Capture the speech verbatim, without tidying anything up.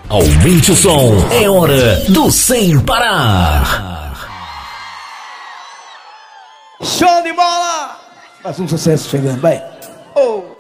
Aumente o som, é hora do Sem Parar. Show de bola! Mais um sucesso chegando, vai. Oh.